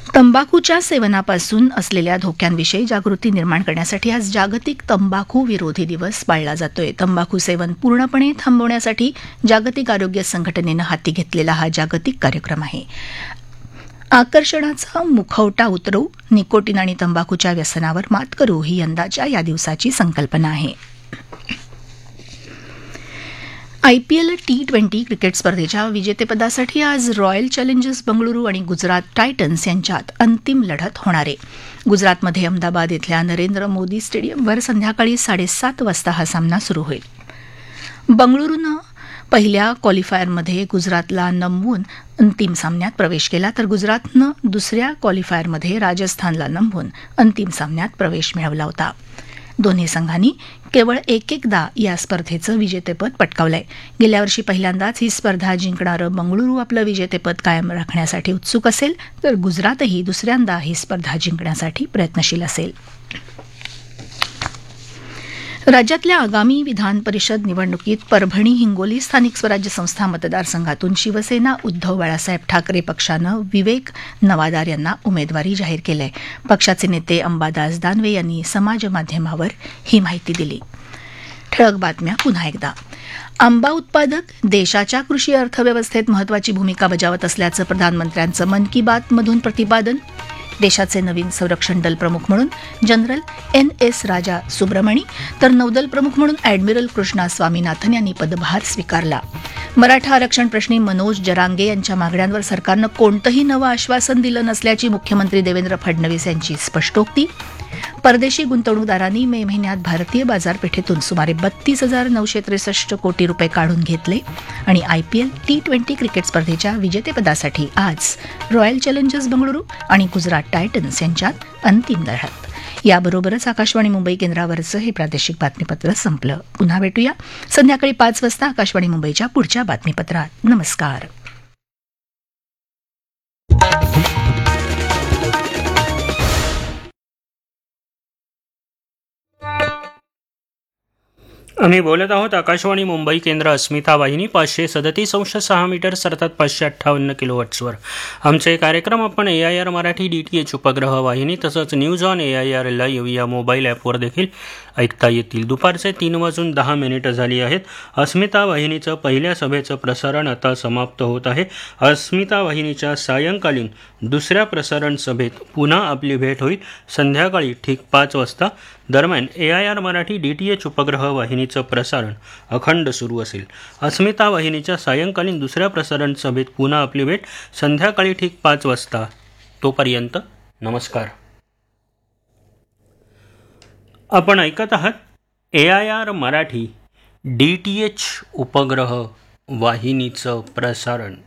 तंबाखूच्या सेवनापासून असलेल्या धोक्यांविषयी जागृती निर्माण करण्यासाठी आज जागतिक तंबाखू विरोधी दिवस पाळला जातोय. तंबाखू सेवन पूर्णपणे थांबवण्यासाठी जागतिक आरोग्य संघटनेनं हाती घेतलेला हा जागतिक कार्यक्रम आहे. आकर्षणाचा मुखवटा उतरवू, निकोटीन आणि तंबाखूच्या व्यसनावर मात करू ही यंदाच्या या दिवसाची संकल्पना आहे. आयपीएल T20 क्रिकेट स्पर्धेच्या विजेतेपदासाठी आज रॉयल चॅलेंजर्स बंगळुरू आणि गुजरात टायटन्स यांच्यात अंतिम लढत होणार आहे. गुजरातमध्ये अहमदाबाद इथल्या नरेंद्र मोदी स्टेडियमवर संध्याकाळी 7:30 वाजता हा सामना सुरू होईल. बंगळुरूनं पहिल्या क्वालिफायरमध्ये गुजरातला नमवून अंतिम सामन्यात प्रवेश केला, तर गुजरातनं दुसऱ्या क्वालिफायरमध्ये राजस्थानला नमवून अंतिम सामन्यात प्रवेश मिळवला होता. दोन्ही संघांनी केवळ एकदा या स्पर्धेचं विजेतेपद पटकावलंय. गेल्या वर्षी पहिल्यांदाच ही स्पर्धा जिंकणारं बंगळुरू आपलं विजेतेपद कायम राखण्यासाठी उत्सुक असेल, तर गुजरातही दुसऱ्यांदा ही स्पर्धा जिंकण्यासाठी प्रयत्नशील असेल. राज्यातल्या आगामी विधान परिषद निवडणुकीत परभणी हिंगोली स्थानिक स्वराज्य संस्था मतदारसंघातून शिवसेना उद्धव बाळासाहेब ठाकरे पक्षानं विवेक नवादार यांना उमेदवारी जाहीर केली आहे. पक्षाचे नेते अंबादास दानवे यांनी समाजमाध्यमावर ही माहिती दिली. ठळक बातम्या पुन्हा एकदा. आंबा उत्पादक देशाच्या कृषी अर्थव्यवस्थेत महत्वाची भूमिका बजावत असल्याचं प्रधानमंत्र्यांचं मन की बात मधून प्रतिपादन. देशाचे नवीन संरक्षण दल प्रमुख म्हणून जनरल NS राजा सुब्रमणी, तर नौदल प्रमुख म्हणून ॲडमिरल कृष्णा स्वामीनाथन यांनी पदभार स्वीकारला. मराठा आरक्षण प्रश्नी मनोज जरांगे यांच्या मागण्यांवर सरकारनं कोणतंही नवं आश्वासन दिलं नसल्याची मुख्यमंत्री देवेंद्र फडणवीस यांची स्पष्टोक्ती. परदेशी गुंतवणूकदारांनी मे महिन्यात भारतीय बाजारपेठेतून सुमारे 32,963 कोटी रुपये काढून घेतले. आणि आयपीएल T20 क्रिकेट स्पर्धेच्या विजेतेपदासाठी आज रॉयल चॅलेंजर्स बंगळुरू आणि गुजरात टायटन्स यांच्यात अंतिम लढत. याबरोबरच आकाशवाणी मुंबई केंद्रावरचं हे प्रादेशिक बातमीपत्र संपलं. पुन्हा भेटूया संध्याकाळी 5 वाजता आकाशवाणी मुंबईच्या पुढच्या बातमीपत्रात. नमस्कार. आम्ही बोलत आहोत आकाशवाणी मुंबई केंद्र अस्मिता वाहिनी 537.6 मीटर अर्थात 558 किलोहर्ट्झवर. आमचे कार्यक्रम आपण AIR मराठी DTH उपग्रह वाहिनी तसंच न्यूज ऑन AIR लाईव्ह या मोबाईल ॲपवर देखील ऐकता येतील. दुपारचे 3:10 झाली आहेत. अस्मिता वाहिनीचं पहिल्या सभेचं प्रसारण आता समाप्त होत आहे. अस्मिता वाहिनीच्या सायंकालीन दुसऱ्या प्रसारण सभेत पुन्हा आपली भेट होईल संध्याकाळी ठीक 5 वाजता. दरम्यान AIR मराठी DTH उपग्रह वाहिनीचं प्रसारण अखंड सुरू असेल. अस्मिता वाहिनीच्या सायंकालीन दुसऱ्या प्रसारण सभेत पुन्हा आपली भेट संध्याकाळी ठीक 5 वाजता. तोपर्यंत नमस्कार. आपण ऐकत आहात AIR मराठी DTH उपग्रह वाहिनीचं प्रसारण.